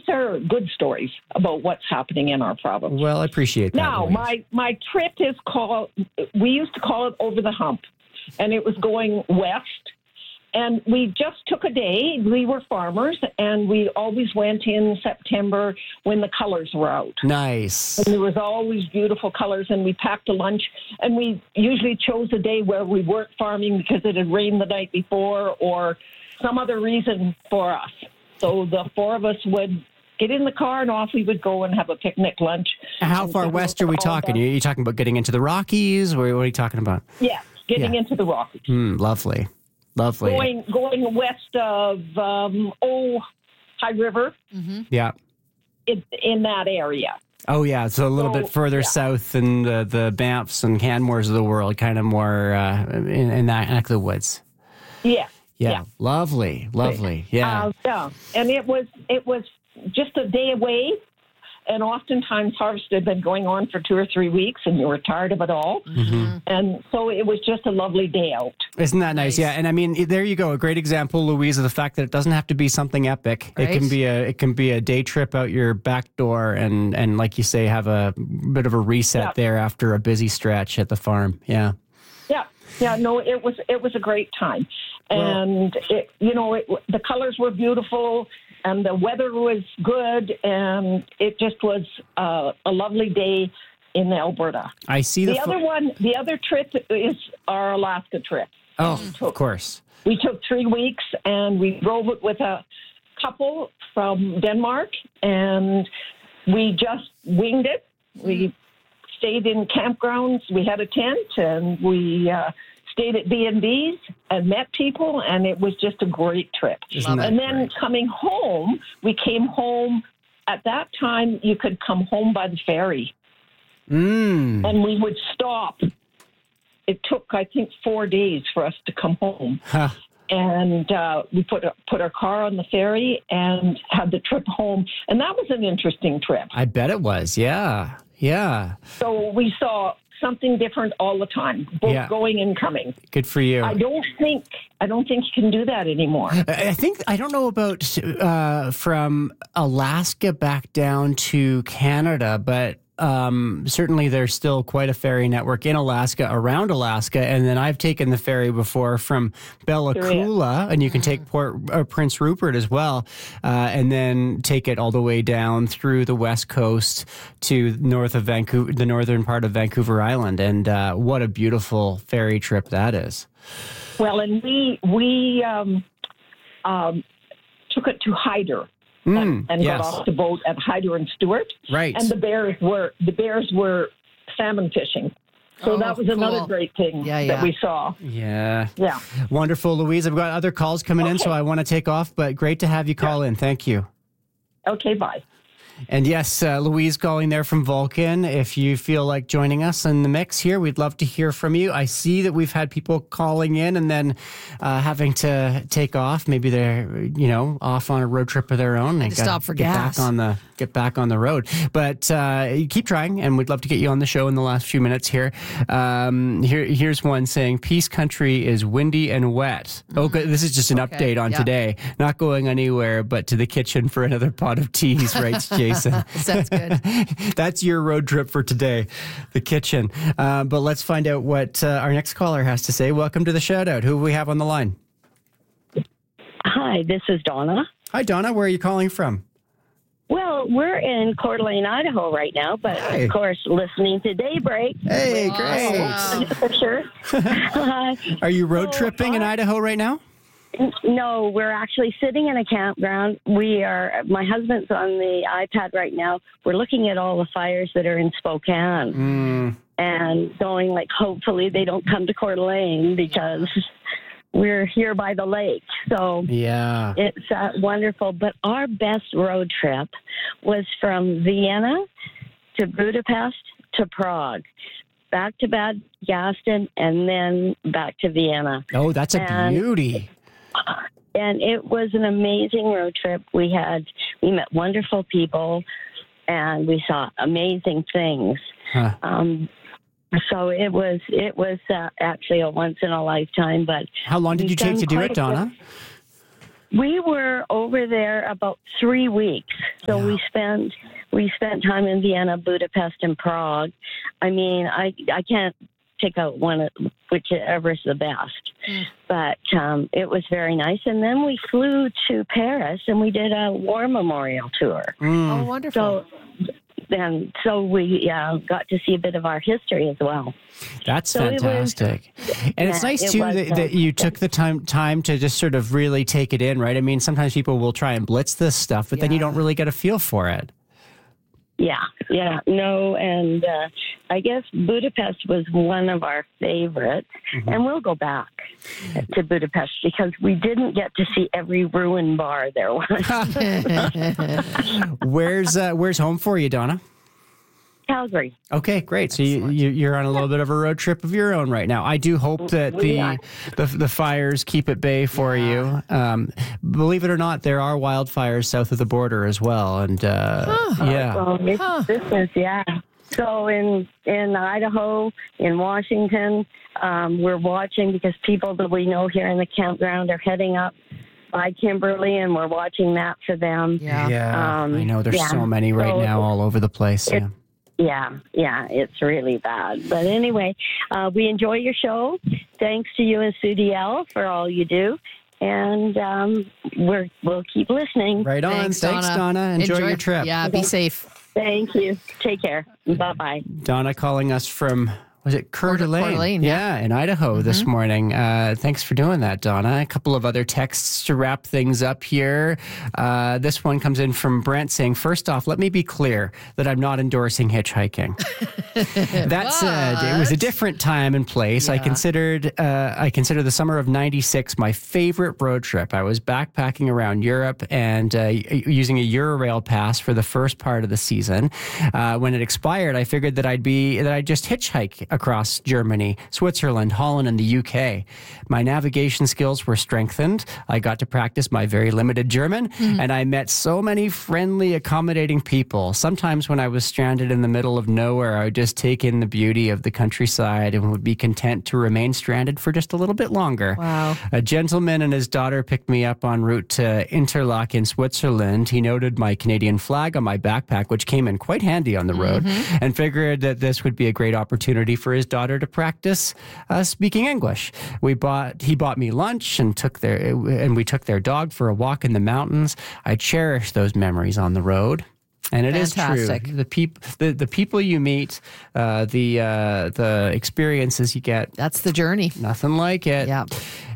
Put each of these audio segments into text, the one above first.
are good stories about what's happening in our province. Well, I appreciate that. Now, Louise. my trip is called, we used to call it Over the Hump, and it was going west. And we just took a day. We were farmers, and we always went in September when the colors were out. Nice. And there was always beautiful colors, and we packed a lunch. And we usually chose a day where we weren't farming because it had rained the night before or some other reason for us. So the four of us would get in the car, and off we would go and have a picnic lunch. How far west are we talking? Are you talking about getting into the Rockies? What are you talking about? Yeah, getting into the Rockies. Lovely. Lovely. Going west of High River. Mm-hmm. Yeah. In that area. Oh, yeah. So a little bit further south than the Banffs and Canmores of the world, kind of more in that neck of the woods. Yeah. Yeah. Lovely. Yeah. Yeah. And it was just a day away. And oftentimes harvest had been going on for 2 or 3 weeks, and you were tired of it all. Mm-hmm. And so it was just a lovely day out. Isn't that nice? Yeah. And I mean, there you go. A great example, Louise, of the fact that it doesn't have to be something epic. Right. It can be a day trip out your back door and like you say, have a bit of a reset there after a busy stretch at the farm. Yeah. Yeah. No, it was a great time. And the colors were beautiful. And the weather was good, and it just was a lovely day in Alberta. I see the other trip is our Alaska trip. Oh, of course. We took 3 weeks, and we drove it with a couple from Denmark, and we just winged it. We stayed in campgrounds. We had a tent, and we stayed at B&Bs and met people, and it was just a great trip. And then coming home, we came home. At that time, you could come home by the ferry. And we would stop. It took, I think, 4 days for us to come home. Huh. And we put our car on the ferry and had the trip home. And that was an interesting trip. I bet it was. Yeah. So we saw something different all the time, both going and coming. Good for you. I don't think you can do that anymore. I don't know about from Alaska back down to Canada, but certainly there's still quite a ferry network in Alaska, around Alaska, and then I've taken the ferry before from Bella Coola, and you can take Prince Rupert as well, and then take it all the way down through the west coast to north of Vancouver, the northern part of Vancouver Island, and what a beautiful ferry trip that is. Well, and we took it to Hyder. And got off the boat at Hyder and Stewart. Right. And the bears were salmon fishing. So that was another great thing that we saw. Yeah. Yeah. Wonderful, Louise. I've got other calls coming in, so I want to take off, but great to have you call in. Thank you. Okay, bye. And yes, Louise calling there from Vulcan. If you feel like joining us in the mix here, we'd love to hear from you. I see that we've had people calling in and then having to take off. Maybe they're, off on a road trip of their own. They stop for gas. Get back on the road. But keep trying, and we'd love to get you on the show in the last few minutes here. Here's one saying, Peace Country is windy and wet. Okay, this is just an update on today. Not going anywhere, but to the kitchen for another pot of teas, writes Jason. Sounds good. That's your road trip for today, the kitchen. But let's find out what our next caller has to say. Welcome to the shout out. Who do we have on the line? Hi, this is Donna. Hi, Donna. Where are you calling from? Well, we're in Coeur d'Alene, Idaho right now, but of course, listening to Daybreak. Hey, great. For sure. Are you road tripping in Idaho right now? No, we're actually sitting in a campground. My husband's on the iPad right now. We're looking at all the fires that are in Spokane and going hopefully they don't come to Coeur d'Alene because we're here by the lake. So it's wonderful. But our best road trip was from Vienna to Budapest to Prague, back to Bad Gaston, and then back to Vienna. Oh, that's a beauty. And it was an amazing road trip. We met wonderful people, and we saw amazing things. So it was actually a once in a lifetime. But how long did you take to do it, Donna? We were over there about 3 weeks. So we spent time in Vienna, Budapest, and Prague. I mean, I can't pick out one, whichever is the best. But it was very nice. And then we flew to Paris and we did a war memorial tour. Oh, wonderful. So we got to see a bit of our history as well. That's fantastic. And it's nice, too, that you took the time to just sort of really take it in, right? I mean, sometimes people will try and blitz this stuff, but then you don't really get a feel for it. No, and I guess Budapest was one of our favorites, and we'll go back to Budapest because we didn't get to see every ruin bar there was. Where's home for you, Donna? Calgary. Okay, great. So you're on a little bit of a road trip of your own right now. I do hope that the fires keep at bay for you. Believe it or not, there are wildfires south of the border as well. And So in Idaho, in Washington, we're watching because people that we know here in the campground are heading up by Kimberly, and we're watching that for them. I know there's so many right now all over the place. Yeah, it's really bad. But anyway, we enjoy your show. Thanks to you and Sudi L for all you do. And we'll keep listening. Right on. Thanks, Donna. Enjoy your trip. Yeah, be safe. Thank you. Take care. Bye-bye. Donna calling us from... Was it Coeur d'Alene? Yeah, in Idaho this morning. Thanks for doing that, Donna. A couple of other texts to wrap things up here. This one comes in from Brent saying, first off, let me be clear that I'm not endorsing hitchhiking. That said, it was a different time and place. I consider the summer of '96 my favorite road trip. I was backpacking around Europe and using a Eurail pass for the first part of the season. When it expired, I figured that I'd just hitchhike across Germany, Switzerland, Holland, and the UK. My navigation skills were strengthened. I got to practice my very limited German, and I met so many friendly, accommodating people. Sometimes when I was stranded in the middle of nowhere, I would just take in the beauty of the countryside and would be content to remain stranded for just a little bit longer. Wow. A gentleman and his daughter picked me up en route to Interlaken in Switzerland. He noted my Canadian flag on my backpack, which came in quite handy on the road, and figured that this would be a great opportunity for his daughter to practice speaking English. He bought me lunch and we took their dog for a walk in the mountains. I cherish those memories on the road. And it Fantastic. is true. The people you meet, the experiences you get. That's the journey. Nothing like it. Yeah.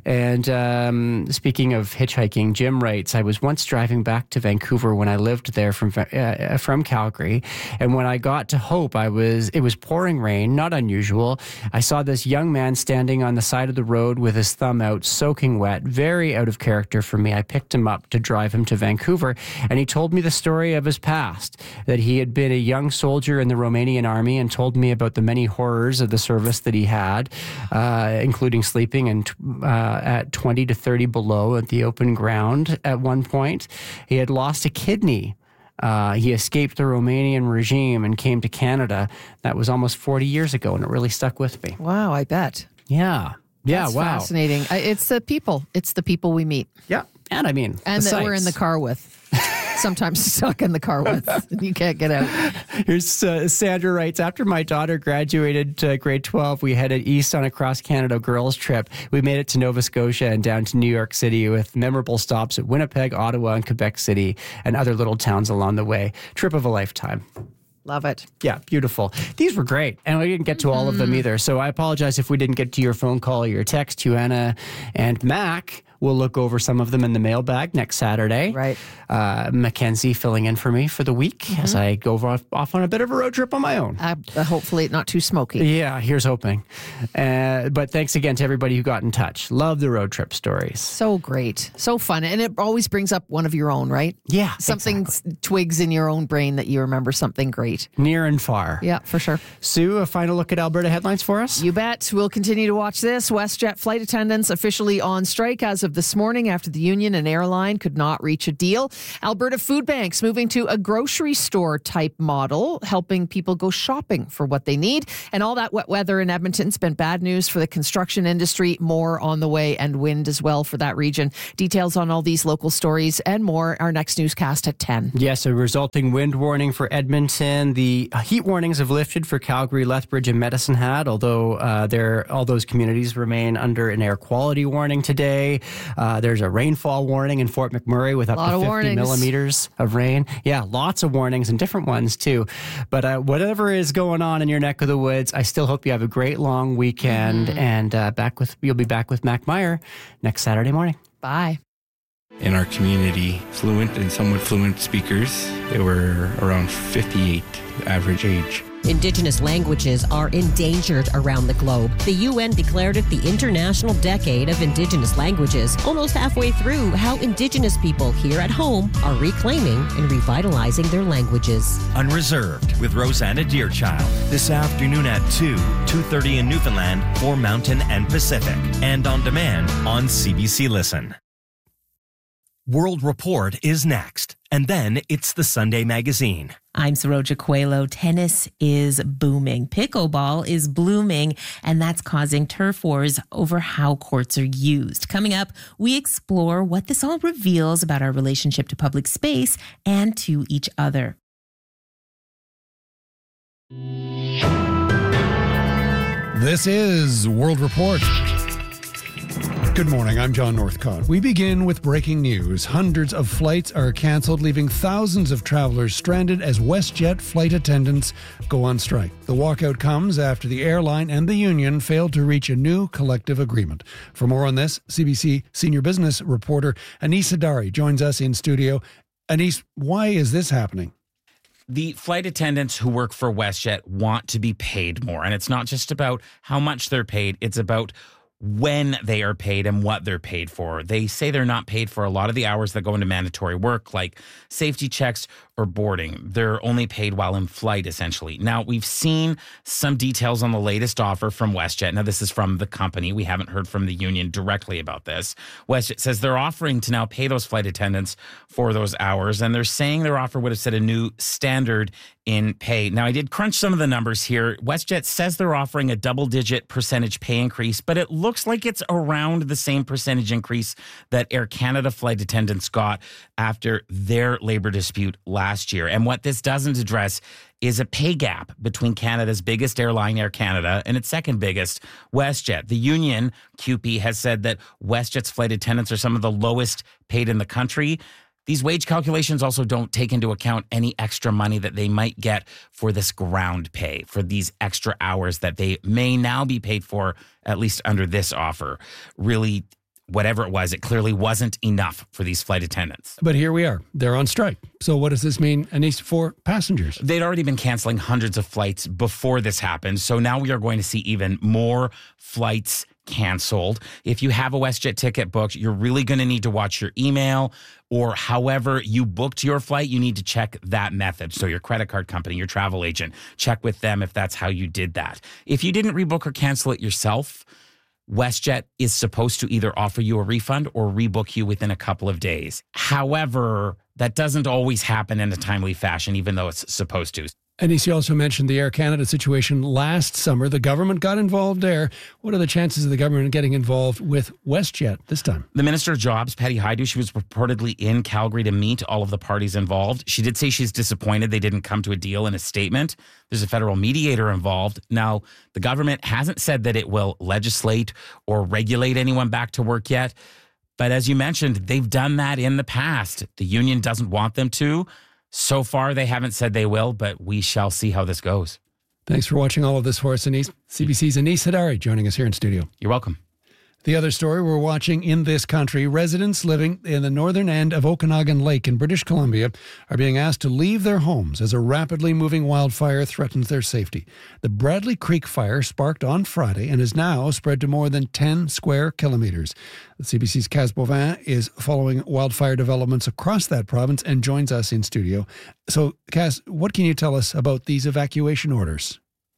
And speaking of hitchhiking, Jim writes, I was once driving back to Vancouver when I lived there from Calgary. And when I got to Hope, it was pouring rain, not unusual. I saw this young man standing on the side of the road with his thumb out, soaking wet, very out of character for me. I picked him up to drive him to Vancouver, and he told me the story of his past, that he had been a young soldier in the Romanian army, and told me about the many horrors of the service that he had, including sleeping at 20 to 30 below at the open ground at one point. He had lost a kidney. He escaped the Romanian regime and came to Canada. That was almost 40 years ago, and it really stuck with me. Wow, I bet. Yeah. That's fascinating. It's the people. It's the people we meet. Yeah. And I mean, and that we're in the car with. Sometimes stuck in the car with. You can't get out. Here's Sandra writes, after my daughter graduated grade 12, we headed east on a cross-Canada girls trip. We made it to Nova Scotia and down to New York City with memorable stops at Winnipeg, Ottawa, and Quebec City, and other little towns along the way. Trip of a lifetime. Love it. Yeah, beautiful. These were great. And we didn't get to all of them either. So I apologize if we didn't get to your phone call or your text. Joanna and Mac will look over some of them in the mailbag next Saturday. Right. Mackenzie filling in for me for the week as I go off on a bit of a road trip on my own. Hopefully not too smoky. Yeah, here's hoping. But thanks again to everybody who got in touch. Love the road trip stories. So great. So fun. And it always brings up one of your own, right? Yeah. Something twigs in your own brain that you remember something great. Near and far. Yeah, for sure. Sue, a final look at Alberta headlines for us? You bet. We'll continue to watch this. WestJet flight attendants officially on strike as of of this morning after the union and airline could not reach a deal. Alberta Food Banks moving to a grocery store type model, helping people go shopping for what they need. And all that wet weather in Edmonton's been bad news for the construction industry. More on the way, and wind as well for that region. Details on all these local stories and more, our next newscast at 10. Yes, a resulting wind warning for Edmonton. The heat warnings have lifted for Calgary, Lethbridge, and Medicine Hat, although all those communities remain under an air quality warning today. There's a rainfall warning in Fort McMurray with up to 50 millimeters of rain. Yeah, lots of warnings and different ones too. But whatever is going on in your neck of the woods, I still hope you have a great long weekend. And you'll be back with Mac Meyer next Saturday morning. Bye. In our community, fluent and somewhat fluent speakers, they were around 58 average age. Indigenous languages are endangered around the globe. The UN declared it the International Decade of Indigenous Languages. Almost halfway through, how Indigenous people here at home are reclaiming and revitalizing their languages. Unreserved with Rosanna Deerchild this afternoon at 2:30 in Newfoundland for Mountain and Pacific, and on demand on CBC Listen. World Report is next, and then it's the Sunday Magazine. I'm Saroja Coelho. Tennis is booming. Pickleball is blooming, and that's causing turf wars over how courts are used. Coming up, we explore what this all reveals about our relationship to public space and to each other. This is World Report. Good morning, I'm John Northcott. We begin with breaking news. Hundreds of flights are cancelled, leaving thousands of travelers stranded as WestJet flight attendants go on strike. The walkout comes after the airline and the union failed to reach a new collective agreement. For more on this, CBC senior business reporter Anis Hadari joins us in studio. Anis, why is this happening? The flight attendants who work for WestJet want to be paid more. And it's not just about how much they're paid, it's about when they are paid and what they're paid for. They say they're not paid for a lot of the hours that go into mandatory work, like safety checks or boarding. They're only paid while in flight, essentially. Now, we've seen some details on the latest offer from WestJet. Now, this is from the company. We haven't heard from the union directly about this. WestJet says they're offering to now pay those flight attendants for those hours, and they're saying their offer would have set a new standard in pay. Now, I did crunch some of the numbers here. WestJet says they're offering a double-digit percentage pay increase, but it looks like it's around the same percentage increase that Air Canada flight attendants got after their labor dispute last year. And what this doesn't address is a pay gap between Canada's biggest airline, Air Canada, and its second biggest, WestJet. The union, CUPE, has said that WestJet's flight attendants are some of the lowest paid in the country. These wage calculations also don't take into account any extra money that they might get for this ground pay, for these extra hours that they may now be paid for, at least under this offer. Really, whatever it was, it clearly wasn't enough for these flight attendants. But here we are. They're on strike. So what does this mean, Anis, for passengers? They'd already been canceling hundreds of flights before this happened. So now we are going to see even more flights canceled. If you have a WestJet ticket booked, you're really going to need to watch your email, or however you booked your flight, you need to check that method. So your credit card company, your travel agent, check with them if that's how you did that. If you didn't rebook or cancel it yourself, WestJet is supposed to either offer you a refund or rebook you within a couple of days. However, that doesn't always happen in a timely fashion, even though it's supposed to. Anis, you also mentioned the Air Canada situation last summer. The government got involved there. What are the chances of the government getting involved with WestJet this time? The Minister of Jobs, Patty Hajdu, she was reportedly in Calgary to meet all of the parties involved. She did say she's disappointed they didn't come to a deal in a statement. There's a federal mediator involved. Now, the government hasn't said that it will legislate or regulate anyone back to work yet. But as you mentioned, they've done that in the past. The union doesn't want them to. So far, they haven't said they will, but we shall see how this goes. Thanks for watching all of this for us, Anis. CBC's Anis Hadari joining us here in studio. You're welcome. The other story we're watching in this country, residents living in the northern end of Okanagan Lake in British Columbia are being asked to leave their homes as a rapidly moving wildfire threatens their safety. The Bradley Creek fire sparked on Friday and is now spread to more than 10 square kilometers. The CBC's Kaz Bovin is following wildfire developments across that province and joins us in studio. So, Kaz, what can you tell us about these evacuation orders?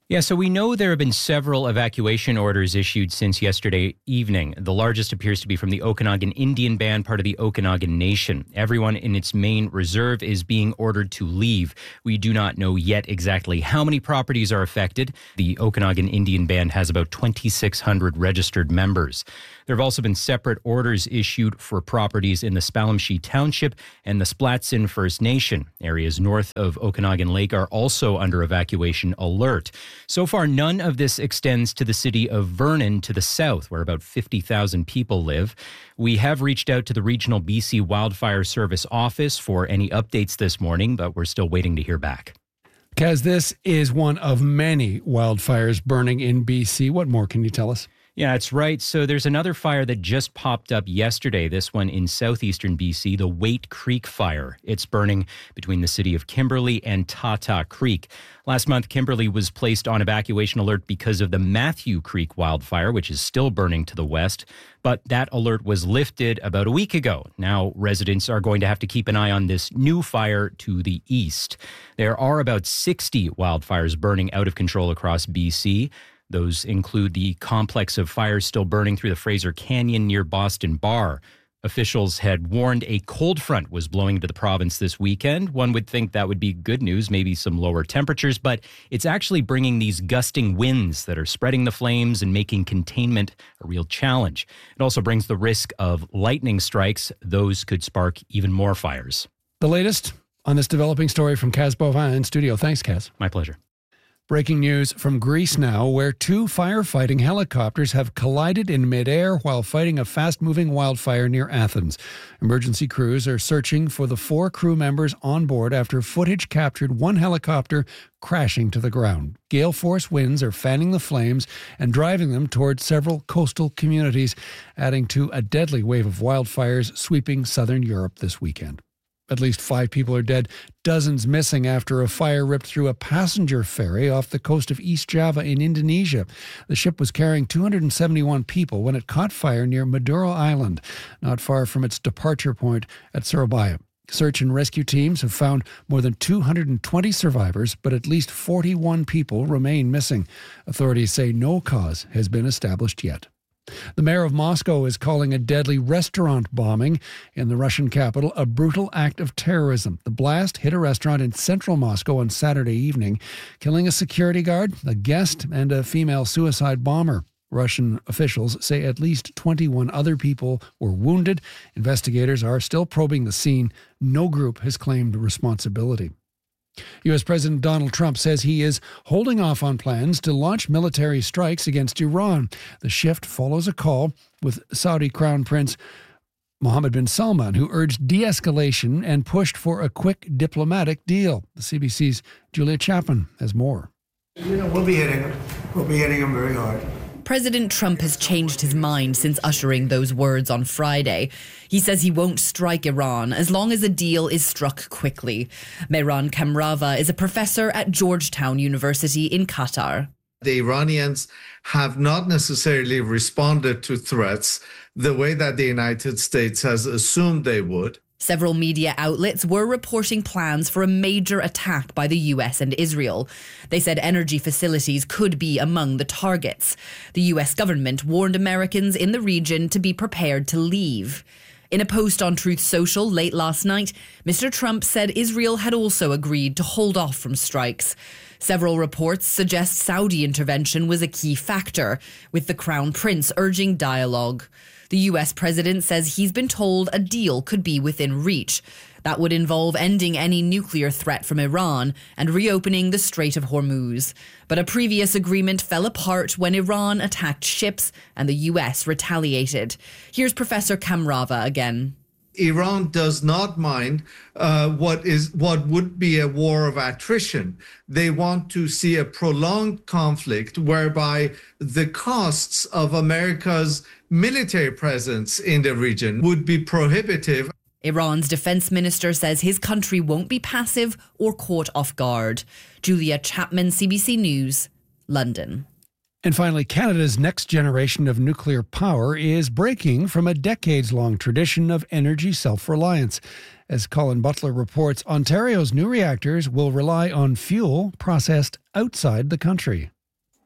Yeah, so we know there have been several evacuation orders issued since yesterday evening. The largest appears to be from the Okanagan Indian Band, part of the Okanagan Nation. Everyone in its main reserve is being ordered to leave. We do not know yet exactly how many properties are affected. The Okanagan Indian Band has about 2,600 registered members. There have also been separate orders issued for properties in the Spalmshee Township and the Splatsin First Nation. Areas north of Okanagan Lake are also under evacuation alert. So far, none of this extends to the city of Vernon to the south, where about 50,000 people live. We have reached out to the Regional BC Wildfire Service office for any updates this morning, but we're still waiting to hear back. Kaz, this is one of many wildfires burning in BC. What more can you tell us? Yeah, that's right. So there's another fire that just popped up yesterday, this one in southeastern BC, the Waite Creek Fire. It's burning between the city of Kimberley and Tata Creek. Last month, Kimberley was placed on evacuation alert because of the Matthew Creek wildfire, which is still burning to the west. But that alert was lifted about a week ago. Now residents are going to have to keep an eye on this new fire to the east. There are about 60 wildfires burning out of control across BC. Those include the complex of fires still burning through the Fraser Canyon near Boston Bar. Officials had warned a cold front was blowing into the province this weekend. One would think that would be good news, maybe some lower temperatures, but it's actually bringing these gusting winds that are spreading the flames and making containment a real challenge. It also brings the risk of lightning strikes. Those could spark even more fires. The latest on this developing story from Kaz Bovin in studio. Thanks, Kaz. My pleasure. Breaking news from Greece now, where two firefighting helicopters have collided in midair while fighting a fast-moving wildfire near Athens. Emergency crews are searching for the 4 crew members on board after footage captured one helicopter crashing to the ground. Gale force winds are fanning the flames and driving them towards several coastal communities, adding to a deadly wave of wildfires sweeping southern Europe this weekend. At least 5 people are dead, dozens missing after a fire ripped through a passenger ferry off the coast of East Java in Indonesia. The ship was carrying 271 people when it caught fire near Maduro Island, not far from its departure point at Surabaya. Search and rescue teams have found more than 220 survivors, but at least 41 people remain missing. Authorities say no cause has been established yet. The mayor of Moscow is calling a deadly restaurant bombing in the Russian capital a brutal act of terrorism. The blast hit a restaurant in central Moscow on Saturday evening, killing a security guard, a guest, and a female suicide bomber. Russian officials say at least 21 other people were wounded. Investigators are still probing the scene. No group has claimed responsibility. U.S. President Donald Trump says he is holding off on plans to launch military strikes against Iran. The shift follows a call with Saudi Crown Prince Mohammed bin Salman, who urged de-escalation and pushed for a quick diplomatic deal. The CBC's Julia Chapman has more. We'll be hitting him. We'll be hitting him very hard. President Trump has changed his mind since uttering those words on Friday. He says he won't strike Iran as long as a deal is struck quickly. Mehran Kamrava is a professor at Georgetown University in Qatar. The Iranians have not necessarily responded to threats the way that the United States has assumed they would. Several media outlets were reporting plans for a major attack by the US and Israel. They said energy facilities could be among the targets. The US government warned Americans in the region to be prepared to leave. In a post on Truth Social late last night, Mr. Trump said Israel had also agreed to hold off from strikes. Several reports suggest Saudi intervention was a key factor, with the Crown Prince urging dialogue. The US president says he's been told a deal could be within reach. That would involve ending any nuclear threat from Iran and reopening the Strait of Hormuz. But a previous agreement fell apart when Iran attacked ships and the US retaliated. Here's Professor Kamrava again. Iran does not mind what would be a war of attrition. They want to see a prolonged conflict whereby the costs of America's military presence in the region would be prohibitive. Iran's defense minister says his country won't be passive or caught off guard. Julia Chapman, CBC News, London. And finally, Canada's next generation of nuclear power is breaking from a decades-long tradition of energy self-reliance. As Colin Butler reports, Ontario's new reactors will rely on fuel processed outside the country.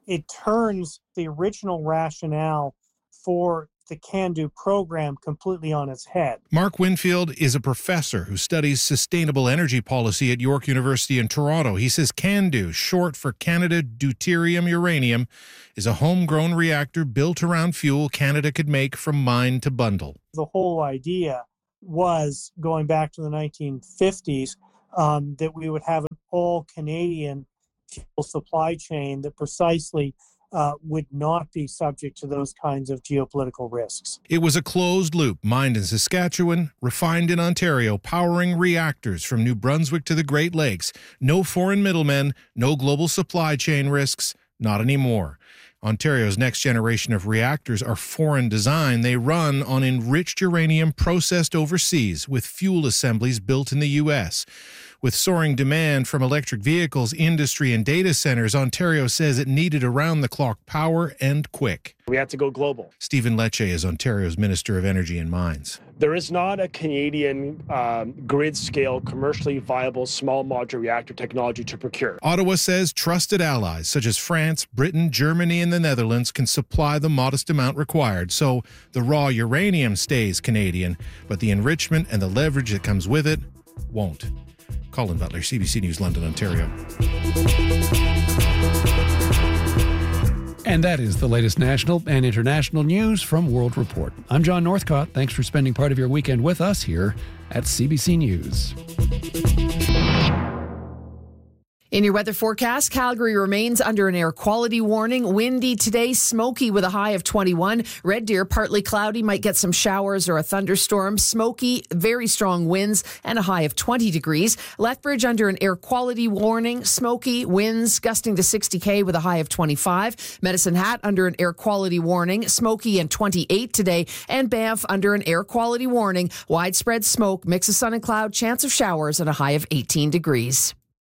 it turns the original rationale for the CANDO program completely on its head. Mark Winfield is a professor who studies sustainable energy policy at York University in Toronto. He says CANDO, short for Canada Deuterium Uranium, is a homegrown reactor built around fuel Canada could make from mine to bundle. The whole idea was, going back to the 1950s, that we would have an all-Canadian fuel supply chain that precisely would not be subject to those kinds of geopolitical risks. It was a closed loop, mined in Saskatchewan, refined in Ontario, powering reactors from New Brunswick to the Great Lakes. No foreign middlemen, no global supply chain risks, not anymore. Ontario's next generation of reactors are foreign design. They run on enriched uranium processed overseas with fuel assemblies built in the U.S. With soaring demand from electric vehicles, industry, and data centers, Ontario says it needed around-the-clock power and quick. We had to go global. Stephen Lecce is Ontario's Minister of Energy and Mines. There is not a Canadian grid-scale, commercially viable small modular reactor technology to procure. Ottawa says trusted allies such as France, Britain, Germany, and the Netherlands can supply the modest amount required. So the raw uranium stays Canadian, but the enrichment and the leverage that comes with it won't. Colin Butler, CBC News, London, Ontario. And that is the latest national and international news from World Report. I'm John Northcott. Thanks for spending part of your weekend with us here at CBC News. In your weather forecast, Calgary remains under an air quality warning. Windy today, smoky with a high of 21. Red Deer, partly cloudy, might get some showers or a thunderstorm. Smoky, very strong winds and a high of 20 degrees. Lethbridge under an air quality warning. Smoky, winds gusting to 60 km with a high of 25. Medicine Hat under an air quality warning. Smoky and 28 today. And Banff under an air quality warning. Widespread smoke, mix of sun and cloud, chance of showers and a high of 18 degrees.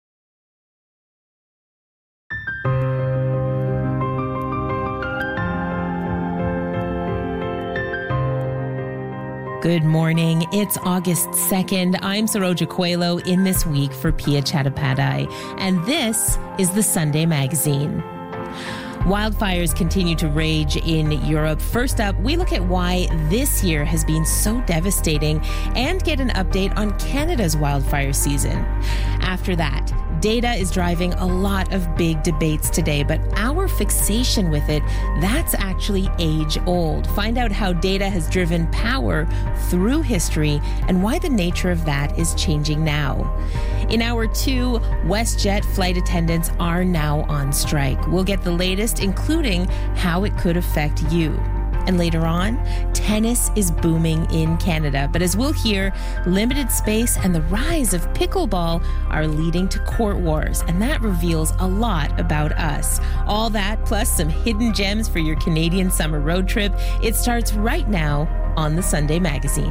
Good morning. It's August 2nd. I'm Saroja Coelho in This Week for Pia Chattopadhyay, and this is the Sunday Magazine. Wildfires continue to rage in Europe. First up, we look at why this year has been so devastating and get an update on Canada's wildfire season. After that, data is driving a lot of big debates today, but our fixation with it, that's actually age-old. Find out how data has driven power through history and why the nature of that is changing now. In Hour 2, WestJet flight attendants are now on strike. We'll get the latest, including how it could affect you. And later on, tennis is booming in Canada. But as we'll hear, limited space and the rise of pickleball are leading to court wars. And that reveals a lot about us. All that, plus some hidden gems for your Canadian summer road trip. It starts right now on the Sunday Magazine.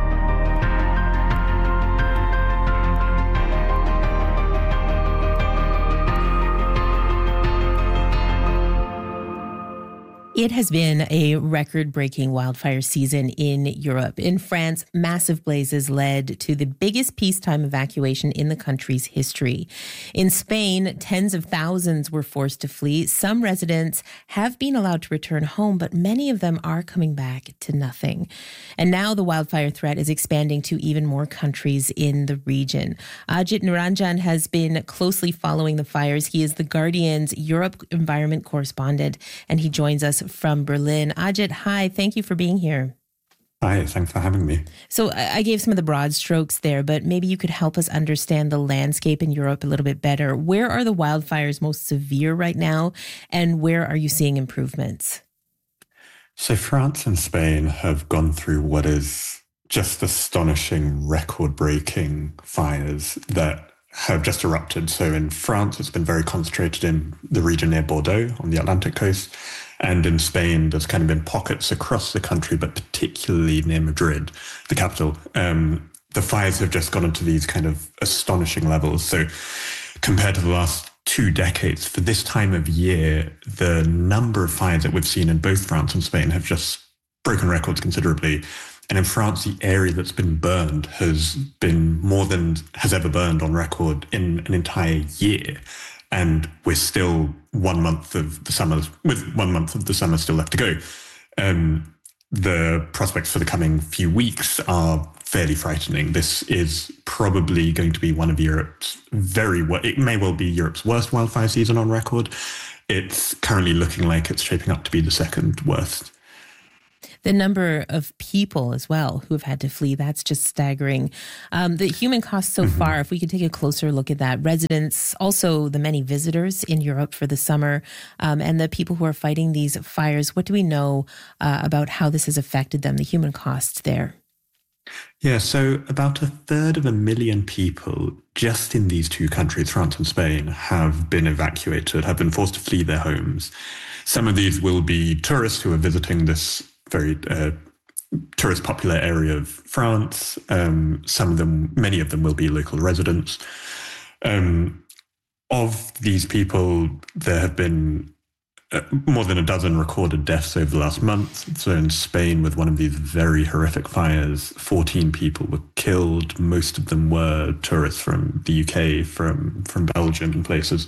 It has been a record-breaking wildfire season in Europe. In France, massive blazes led to the biggest peacetime evacuation in the country's history. In Spain, tens of thousands were forced to flee. Some residents have been allowed to return home, but many of them are coming back to nothing. And now the wildfire threat is expanding to even more countries in the region. Ajit Niranjan has been closely following the fires. He is the Guardian's Europe environment correspondent, and he joins us from Berlin. Ajit, hi, thank you for being here. Hi, thanks for having me. So I gave some of the broad strokes there, but maybe you could help us understand the landscape in Europe a little bit better. Where are the wildfires most severe right now, and where are you seeing improvements? So France and Spain have gone through what is just astonishing, record-breaking fires that have just erupted. So in France, it's been very concentrated in the region near Bordeaux on the Atlantic coast. And in Spain, there's kind of been pockets across the country, but particularly near Madrid, the capital. The fires have just gone into these kind of astonishing levels. So compared to the last 2 decades, for this time of year, the number of fires that we've seen in both France and Spain have just broken records considerably. And in France, the area that's been burned has been more than has ever burned on record in an entire year. And we're still 1 month of the summer, with 1 month of the summer still left to go. The prospects for the coming few weeks are fairly frightening. This is probably going to be one of Europe's it may well be Europe's worst wildfire season on record. It's currently looking like it's shaping up to be the second worst. The number of people as well who have had to flee, that's just staggering. The human cost so far, if we could take a closer look at that, residents, also the many visitors in Europe for the summer, and the people who are fighting these fires, what do we know about how this has affected them, the human costs there? Yeah, so about 1/3 people just in these two countries, France and Spain, have been evacuated, have been forced to flee their homes. Some of these will be tourists who are visiting this very tourist popular area of France. Many of them will be local residents. Of these people, there have been more than a dozen recorded deaths over the last month. So in Spain, with one of these very horrific fires, 14 people were killed. Most of them were tourists from the UK, from Belgium and places.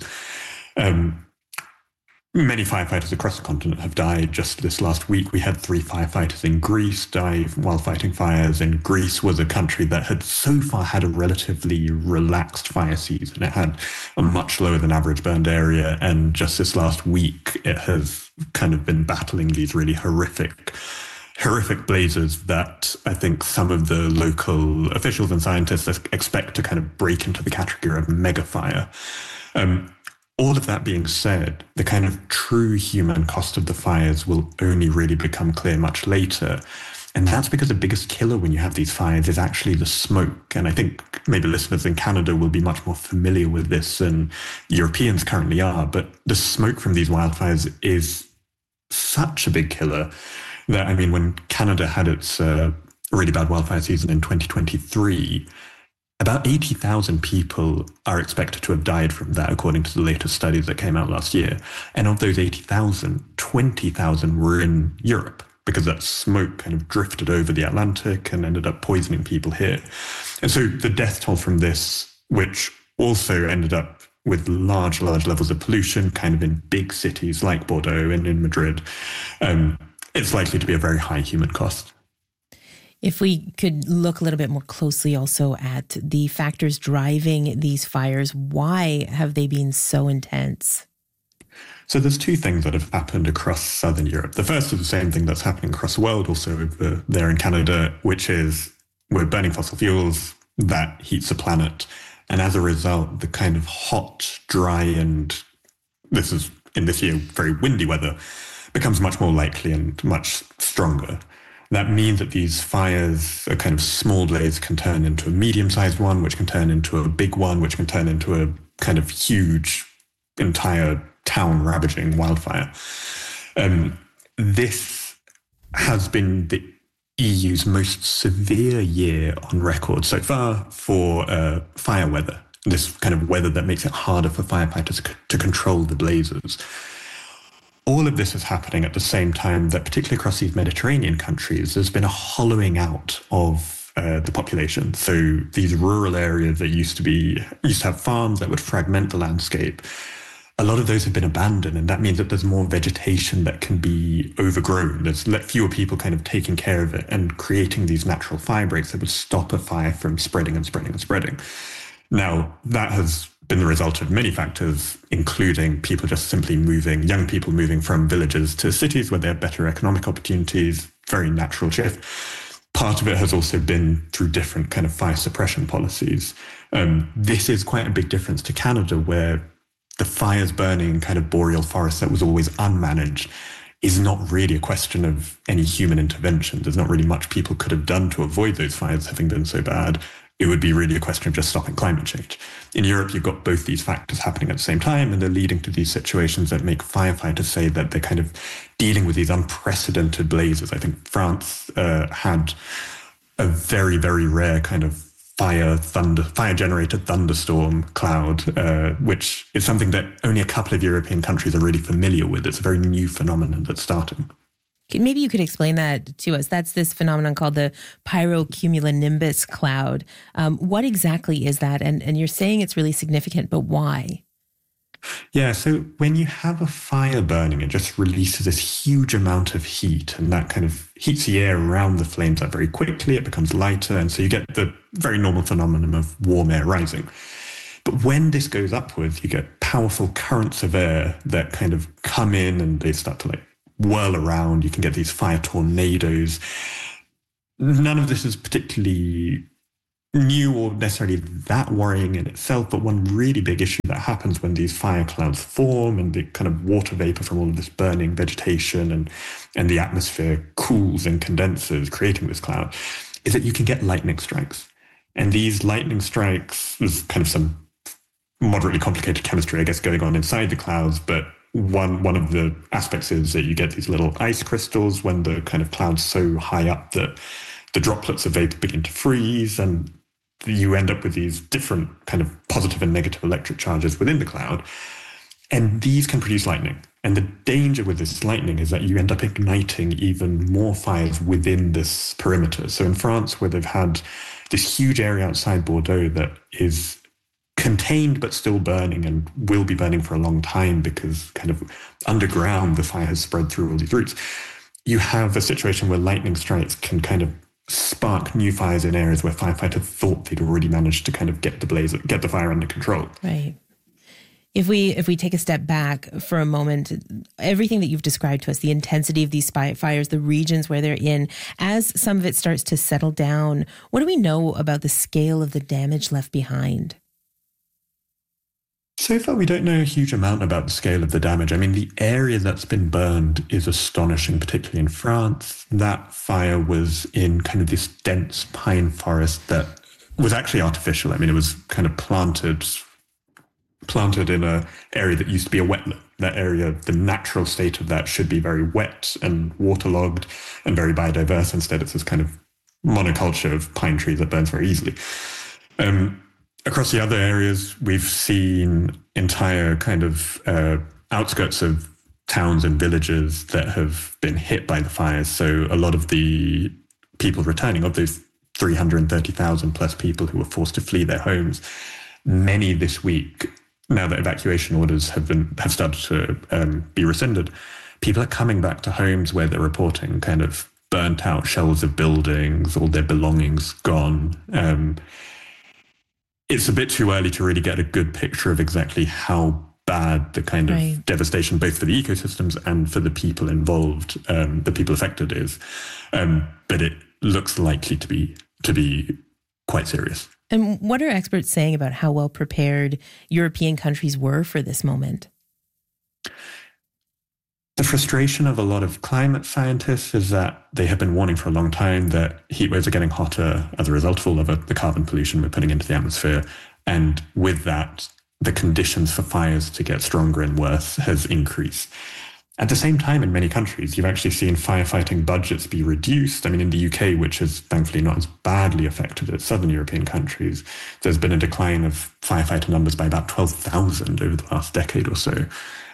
Many firefighters across the continent have died. Just this last week, we had 3 firefighters in Greece die while fighting fires. And Greece was a country that had so far had a relatively relaxed fire season. It had a much lower than average burned area. And just this last week, it has kind of been battling these really horrific blazes that I think some of the local officials and scientists expect to kind of break into the category of mega fire. All of that being said, the kind of true human cost of the fires will only really become clear much later. And that's because the biggest killer when you have these fires is actually the smoke. And I think maybe listeners in Canada will be much more familiar with this than Europeans currently are. But the smoke from these wildfires is such a big killer that, I mean, when Canada had its really bad wildfire season in 2023, about 80,000 people are expected to have died from that, according to the latest studies that came out last year. And of those 80,000, 20,000 were in Europe because that smoke kind of drifted over the Atlantic and ended up poisoning people here. And so the death toll from this, which also ended up with large levels of pollution, kind of in big cities like Bordeaux and in Madrid, it's likely to be a very high human cost. If we could look a little bit more closely also at the factors driving these fires, why have they been so intense? So there's two things that have happened across Southern Europe. The first is the same thing that's happening across the world, also over there in Canada, which is we're burning fossil fuels, that heats the planet. And as a result, the kind of hot, dry, and this is in this year very windy weather becomes much more likely and much stronger. That means that these fires, a kind of small blaze, can turn into a medium-sized one, which can turn into a big one, which can turn into a kind of huge, entire town-ravaging wildfire. This has been the EU's most severe year on record so far for fire weather, this kind of weather that makes it harder for firefighters to control the blazes. All of this is happening at the same time that, particularly across these Mediterranean countries, there's been a hollowing out of the population. So these rural areas that used to have farms that would fragment the landscape, a lot of those have been abandoned, and that means that there's more vegetation that can be overgrown. There's fewer people kind of taking care of it and creating these natural fire breaks that would stop a fire from spreading and spreading and spreading. Now, that has been the result of many factors, including people just simply young people moving from villages to cities where they have better economic opportunities, very natural shift. Part of it has also been through different kind of fire suppression policies. This is quite a big difference to Canada, where the fires burning in kind of boreal forests that was always unmanaged is not really a question of any human intervention. There's not really much people could have done to avoid those fires having been so bad. It would be really a question of just stopping climate change. In Europe, you've got both these factors happening at the same time, and they're leading to these situations that make firefighters say that they're kind of dealing with these unprecedented blazes. I think France had a very, very rare kind of fire-generated thunderstorm cloud, which is something that only a couple of European countries are really familiar with. It's a very new phenomenon that's starting. Maybe you could explain that to us. That's this phenomenon called the pyrocumulonimbus cloud. What exactly is that? And you're saying it's really significant, but why? Yeah, so when you have a fire burning, it just releases this huge amount of heat, and that kind of heats the air around the flames up very quickly. It becomes lighter, and so you get the very normal phenomenon of warm air rising. But when this goes upwards, you get powerful currents of air that kind of come in and they start to like whirl around. You can get these fire tornadoes. None of this is particularly new or necessarily that worrying in itself, but one really big issue that happens when these fire clouds form and the kind of water vapor from all of this burning vegetation and the atmosphere cools and condenses, creating this cloud, is that you can get lightning strikes. And these lightning strikes, there's kind of some moderately complicated chemistry, I guess, going on inside the clouds, but one of the aspects is that you get these little ice crystals when the kind of cloud's so high up that the droplets of vapor begin to freeze, and you end up with these different kind of positive and negative electric charges within the cloud. And these can produce lightning. And the danger with this lightning is that you end up igniting even more fires within this perimeter. So in France, where they've had this huge area outside Bordeaux that is contained but still burning and will be burning for a long time because kind of underground the fire has spread through all these routes, you have a situation where lightning strikes can kind of spark new fires in areas where firefighters thought they'd already managed to kind of get the fire under control. Right. If we take a step back for a moment, everything that you've described to us, the intensity of these fires, the regions where they're in, as some of it starts to settle down, what do we know about the scale of the damage left behind? So far, we don't know a huge amount about the scale of the damage. I mean, the area that's been burned is astonishing, particularly in France. That fire was in kind of this dense pine forest that was actually artificial. I mean, it was kind of planted in an area that used to be a wetland. That area, the natural state of that should be very wet and waterlogged and very biodiverse. Instead, it's this kind of monoculture of pine trees that burns very easily. Across the other areas, we've seen entire kind of outskirts of towns and villages that have been hit by the fires. So a lot of the people returning, of those 330,000 plus people who were forced to flee their homes, many this week, now that evacuation orders have started to be rescinded, people are coming back to homes where they're reporting kind of burnt out shells of buildings, all their belongings gone. It's a bit too early to really get a good picture of exactly how bad the kind of devastation, both for the ecosystems and for the people involved, the people affected is. But it looks likely to be quite serious. And what are experts saying about how well prepared European countries were for this moment? The frustration of a lot of climate scientists is that they have been warning for a long time that heat waves are getting hotter as a result of all of the carbon pollution we're putting into the atmosphere. And with that, the conditions for fires to get stronger and worse has increased. At the same time, in many countries, you've actually seen firefighting budgets be reduced. I mean, in the UK, which is thankfully not as badly affected as southern European countries, there's been a decline of firefighter numbers by about 12,000 over the last decade or so.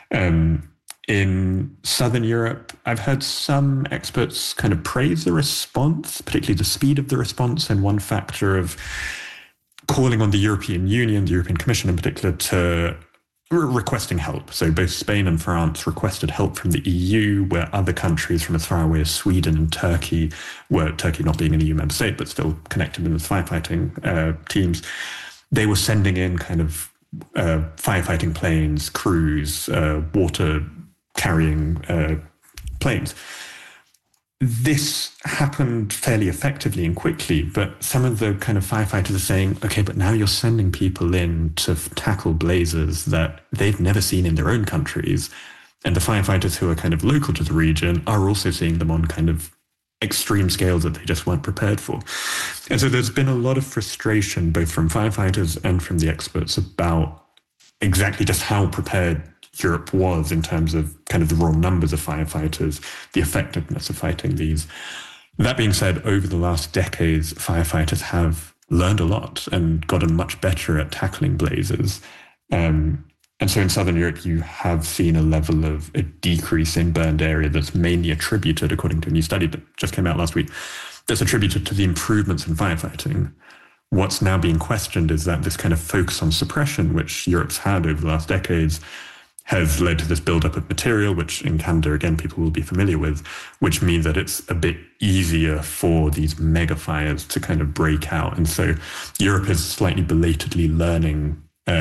In Southern Europe, I've heard some experts kind of praise the response, particularly the speed of the response, and one factor of calling on the European Union, the European Commission in particular, to requesting help. So both Spain and France requested help from the EU, where other countries from as far away as Sweden and Turkey, where Turkey not being an EU member state, but still connected in as firefighting teams, they were sending in kind of firefighting planes, crews, water carrying planes. This happened fairly effectively and quickly, but some of the kind of firefighters are saying, okay, but now you're sending people in to tackle blazes that they've never seen in their own countries. And the firefighters who are kind of local to the region are also seeing them on kind of extreme scales that they just weren't prepared for. And so there's been a lot of frustration, both from firefighters and from the experts, about exactly just how prepared Europe was in terms of kind of the raw numbers of firefighters, the effectiveness of fighting these. That being said, over the last decades, firefighters have learned a lot and gotten much better at tackling blazes. And so in Southern Europe, you have seen a level of a decrease in burned area that's mainly attributed, according to a new study that just came out last week, that's attributed to the improvements in firefighting. what's now being questioned is that this kind of focus on suppression, which Europe's had over the last decades, has led to this buildup of material, which in Canada, again, people will be familiar with, which means that it's a bit easier for these mega fires to kind of break out. And so Europe is slightly belatedly learning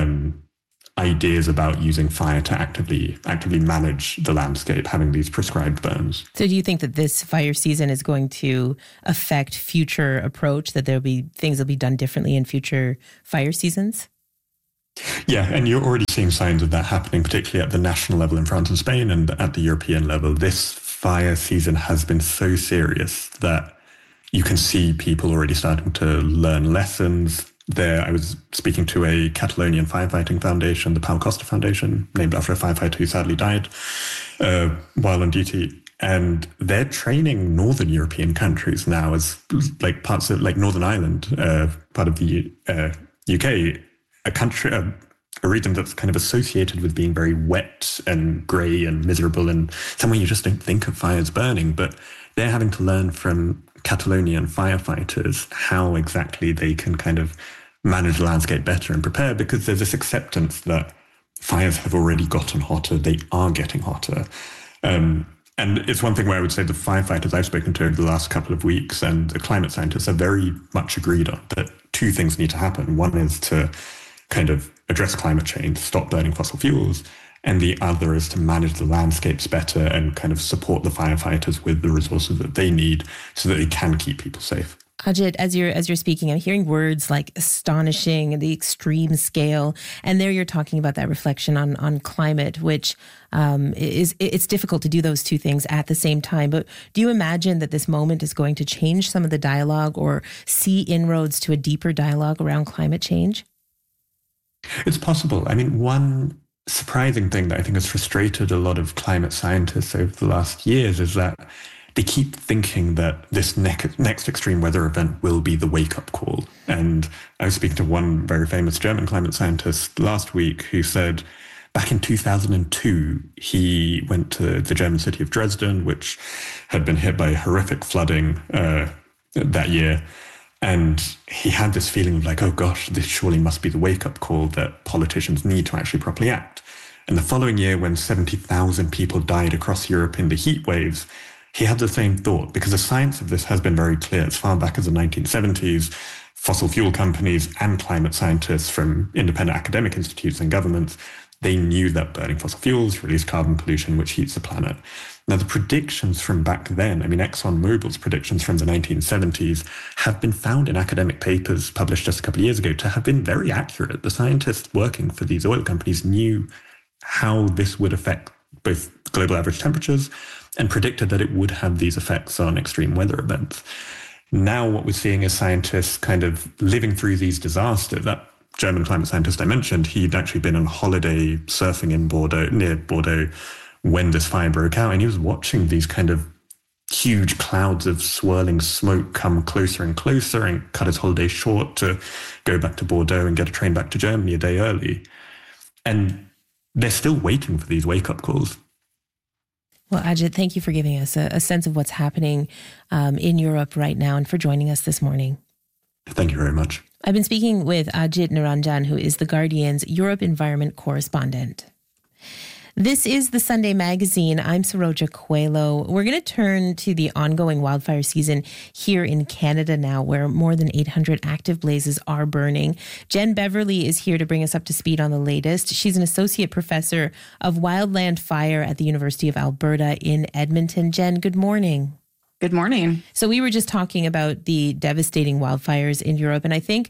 ideas about using fire to actively manage the landscape, having these prescribed burns. So do you think that this fire season is going to affect future approach, that there'll be things that'll be done differently in future fire seasons? Yeah, and you're already seeing signs of that happening, particularly at the national level in France and Spain and at the European level. This fire season has been so serious that you can see people already starting to learn lessons. I was speaking to a Catalonian firefighting foundation, the Pau Costa Foundation, named after a firefighter who sadly died while on duty. And they're training Northern European countries now as like parts of like Northern Ireland, part of the UK, a region that's kind of associated with being very wet and grey and miserable, and somewhere you just don't think of fires burning. But they're having to learn from Catalonian firefighters how exactly they can kind of manage the landscape better and prepare, because there's this acceptance that fires have already gotten hotter, they are getting hotter. And it's one thing where I would say the firefighters I've spoken to over the last couple of weeks and the climate scientists are very much agreed on that two things need to happen. One is to kind of address climate change, stop burning fossil fuels, and the other is to manage the landscapes better and kind of support the firefighters with the resources that they need so that they can keep people safe. Ajit, as you're speaking, I'm hearing words like astonishing, the extreme scale, and there you're talking about that reflection on climate, which it's difficult to do those two things at the same time. But do you imagine that this moment is going to change some of the dialogue or see inroads to a deeper dialogue around climate change? It's possible. I mean, one surprising thing that I think has frustrated a lot of climate scientists over the last years is that they keep thinking that this next extreme weather event will be the wake-up call. And I was speaking to one very famous German climate scientist last week who said back in 2002, he went to the German city of Dresden, which had been hit by horrific flooding that year. And he had this feeling of like, oh gosh, this surely must be the wake-up call that politicians need to actually properly act. And the following year, when 70,000 people died across Europe in the heat waves, he had the same thought, because the science of this has been very clear. As far back as the 1970s, fossil fuel companies and climate scientists from independent academic institutes and governments, they knew that burning fossil fuels released carbon pollution, which heats the planet. Now, the predictions from back then, I mean, ExxonMobil's predictions from the 1970s have been found in academic papers published just a couple of years ago to have been very accurate. The scientists working for these oil companies knew how this would affect both global average temperatures and predicted that it would have these effects on extreme weather events. Now, what we're seeing is scientists kind of living through these disasters. That German climate scientist I mentioned, he'd actually been on holiday surfing in Bordeaux, near Bordeaux, when this fire broke out, and he was watching these kind of huge clouds of swirling smoke come closer and closer, and cut his holiday short to go back to Bordeaux and get a train back to Germany a day early. And they're still waiting for these wake-up calls. Well, Ajit, thank you for giving us a sense of what's happening in Europe right now and for joining us this morning. Thank you very much. I've been speaking with Ajit Niranjan, who is the Guardian's Europe Environment correspondent. This is the Sunday Magazine. I'm Saroja Coelho. We're going to turn to the ongoing wildfire season here in Canada now, where more than 800 active blazes are burning. Jen Beverly is here to bring us up to speed on the latest. She's an associate professor of wildland fire at the University of Alberta in Edmonton. Jen, good morning. Good morning. So we were just talking about the devastating wildfires in Europe, and I think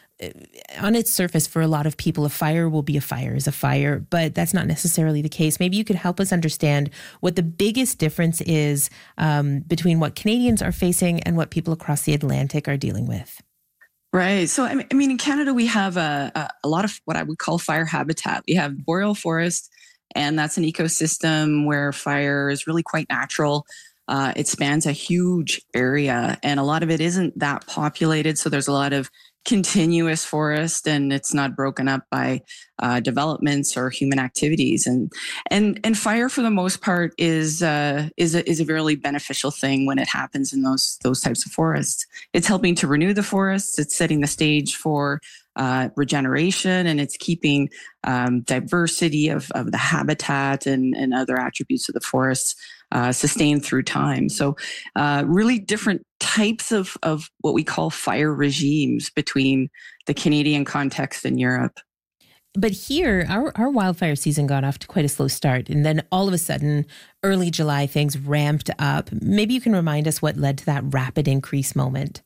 on its surface, for a lot of people, a fire will be a fire is a fire, but that's not necessarily the case. Maybe you could help us understand what the biggest difference is between what Canadians are facing and what people across the Atlantic are dealing with. Right. So, I mean, in Canada, we have a lot of what I would call fire habitat. We have boreal forest, and that's an ecosystem where fire is really quite natural. It spans a huge area, and a lot of it isn't that populated. So there's a lot of continuous forest, and it's not broken up by developments or human activities. And fire, for the most part, is a really beneficial thing when it happens in those types of forests. It's helping to renew the forests. It's setting the stage for regeneration, and it's keeping diversity of the habitat and other attributes of the forests sustained through time. So really different types of what we call fire regimes between the Canadian context and Europe. But here, our wildfire season got off to quite a slow start. And then all of a sudden, early July, things ramped up. Maybe you can remind us what led to that rapid increase moment.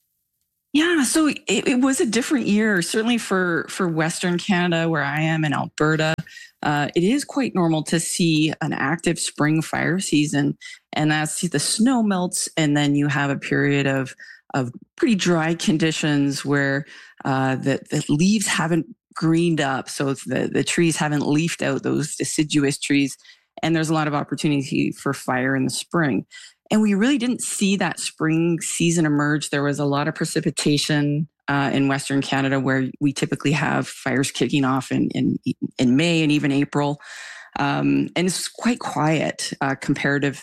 Yeah, so it was a different year, certainly for Western Canada, where I am in Alberta. It is quite normal to see an active spring fire season, and that's the snow melts, and then you have a period of pretty dry conditions where the leaves haven't greened up, so the trees haven't leafed out, those deciduous trees, and there's a lot of opportunity for fire in the spring. And we really didn't see that spring season emerge. There was a lot of precipitation in Western Canada, where we typically have fires kicking off in May and even April. And it's quite quiet comparative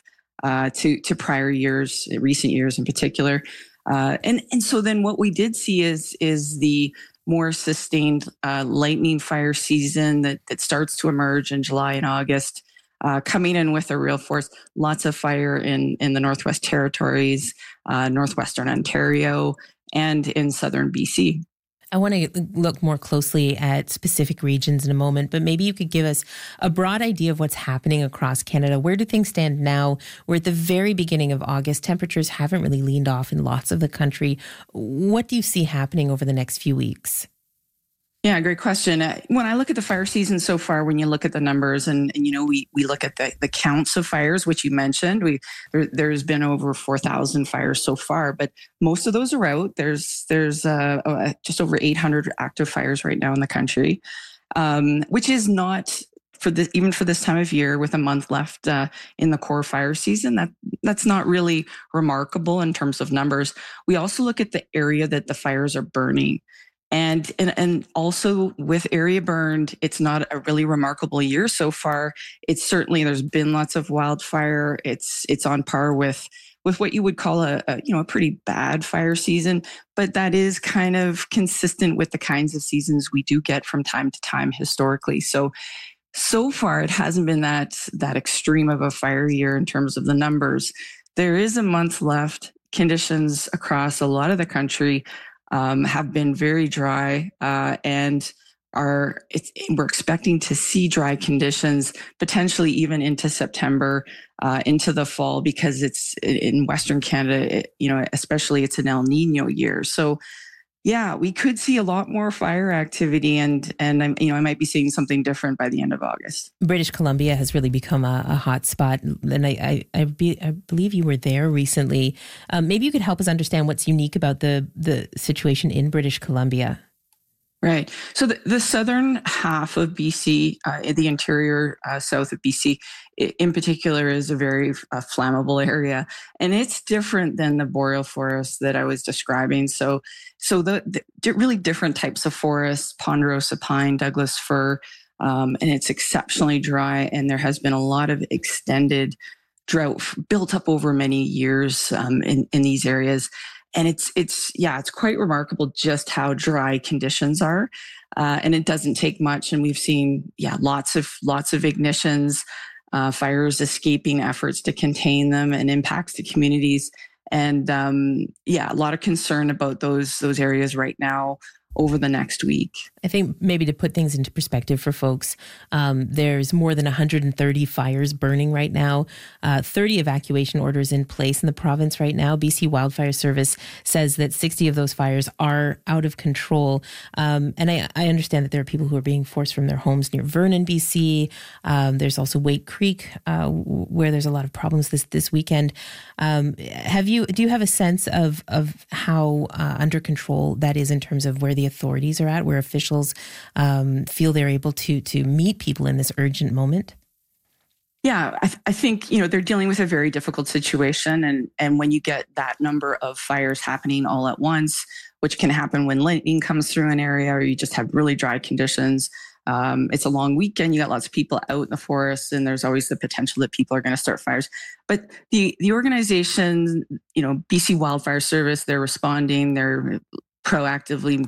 to prior years, recent years in particular. And so then what we did see is the more sustained lightning fire season that starts to emerge in July and August. Coming in with a real force, lots of fire in the Northwest Territories, Northwestern Ontario, and in Southern BC. I want to look more closely at specific regions in a moment, but maybe you could give us a broad idea of what's happening across Canada. Where do things stand now? We're at the very beginning of August. Temperatures haven't really leaned off in lots of the country. What do you see happening over the next few weeks? Yeah, great question. When I look at the fire season so far, when you look at the numbers and we look at the counts of fires, which you mentioned, there's been over 4,000 fires so far, but most of those are out. There's just over 800 active fires right now in the country, which is not even for this time of year with a month left in the core fire season. That's not really remarkable in terms of numbers. We also look at the area that the fires are burning. And also with area burned, it's not a really remarkable year so far. It's certainly, there's been lots of wildfire. It's on par with what you would call a pretty bad fire season, but that is kind of consistent with the kinds of seasons we do get from time to time historically. So far it hasn't been that extreme of a fire year in terms of the numbers. There is a month left. Conditions across a lot of the country have been very dry, and we're expecting to see dry conditions potentially even into September, into the fall, because it's in Western Canada, especially it's an El Nino year. So yeah, we could see a lot more fire activity, and I might be seeing something different by the end of August. British Columbia has really become a hot spot, and I believe you were there recently. Maybe you could help us understand what's unique about the situation in British Columbia. Right. So the southern half of BC, the interior south of BC in particular, is a very flammable area. And it's different than the boreal forest that I was describing. So the really different types of forests, ponderosa pine, Douglas fir, and it's exceptionally dry. And there has been a lot of extended drought built up over many years in these areas. And it's quite remarkable just how dry conditions are. And it doesn't take much. And we've seen, lots of ignitions, fires escaping efforts to contain them, and impacts to communities. And a lot of concern about those areas right now over the next week. I think maybe to put things into perspective for folks, there's more than 130 fires burning right now, 30 evacuation orders in place in the province right now. BC Wildfire Service says that 60 of those fires are out of control. And I understand that there are people who are being forced from their homes near Vernon, BC. There's also Waite Creek, where there's a lot of problems this weekend. Do you have a sense of how under control that is in terms of where the authorities are at, where officials feel they're able to meet people in this urgent moment? Yeah, I think, they're dealing with a very difficult situation. And when you get that number of fires happening all at once, which can happen when lightning comes through an area or you just have really dry conditions, it's a long weekend. You got lots of people out in the forest, and there's always the potential that people are going to start fires. But the organization, BC Wildfire Service, they're responding. They're proactively,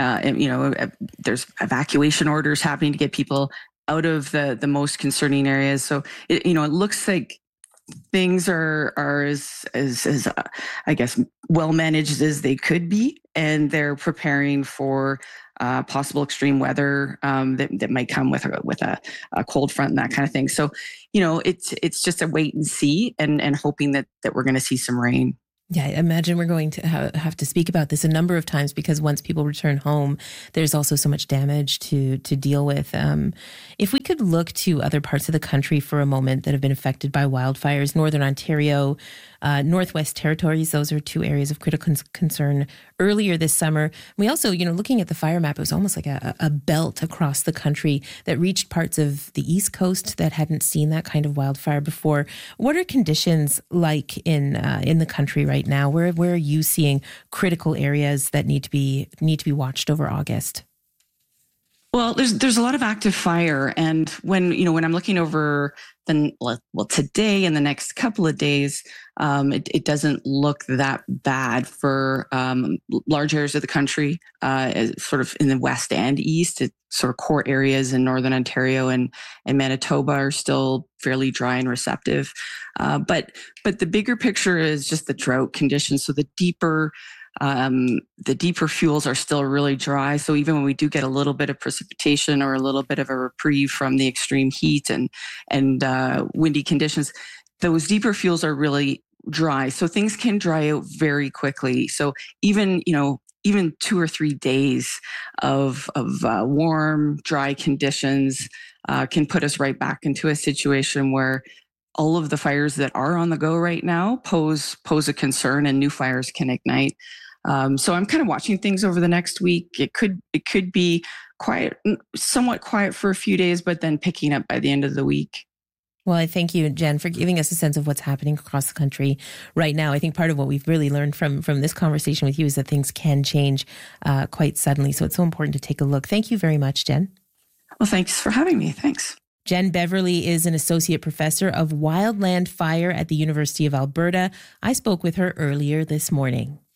there's evacuation orders happening to get people out of the most concerning areas. So it looks like things are as I guess well managed as they could be, and they're preparing for possible extreme weather that might come with a cold front and that kind of thing. So it's just a wait and see, and hoping that we're going to see some rain. Yeah, I imagine we're going to have to speak about this a number of times, because once people return home, there's also so much damage to deal with. If we could look to other parts of the country for a moment that have been affected by wildfires, Northern Ontario, Northwest Territories, those are two areas of critical concern earlier this summer. We also, looking at the fire map, it was almost like a belt across the country that reached parts of the East Coast that hadn't seen that kind of wildfire before. What are conditions like in the country right now? Where are you seeing critical areas that need to be watched over August? Well, there's a lot of active fire, and when I'm looking over today and the next couple of days, it doesn't look that bad for large areas of the country, sort of in the west and east. It's sort of core areas in Northern Ontario and Manitoba are still fairly dry and receptive. But the bigger picture is just the drought conditions. So the deeper fuels are still really dry. So even when we do get a little bit of precipitation or a little bit of a reprieve from the extreme heat and windy conditions, those deeper fuels are really dry. So things can dry out very quickly. So even 2 or 3 days of warm, dry conditions can put us right back into a situation where all of the fires that are on the go right now pose a concern, and new fires can ignite. So I'm kind of watching things over the next week. It could be somewhat quiet for a few days, but then picking up by the end of the week. Well, I thank you, Jen, for giving us a sense of what's happening across the country right now. I think part of what we've really learned from this conversation with you is that things can change quite suddenly. So it's so important to take a look. Thank you very much, Jen. Well, thanks for having me. Thanks. Jen Beverly is an associate professor of wildland fire at the University of Alberta. I spoke with her earlier this morning.